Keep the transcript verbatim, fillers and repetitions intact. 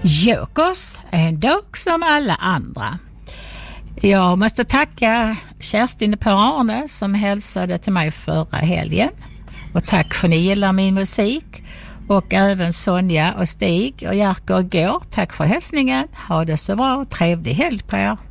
Jokers är en dag som alla andra. Jag måste tacka Kerstin och Per-Arne som hälsade till mig förra helgen. Och tack för att ni gillar min musik. Och även Sonja och Stig och Jerker och Går. Tack för hälsningen. Ha det så bra och trevlig helg på er.